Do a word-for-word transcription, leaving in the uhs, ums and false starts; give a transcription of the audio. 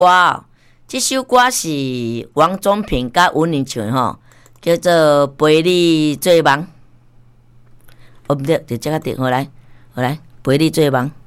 歌哦，这首歌是王宗平甲文林唱的吼，叫做陪你做梦。哦，不对，就这个点，好来，好来，陪你做梦。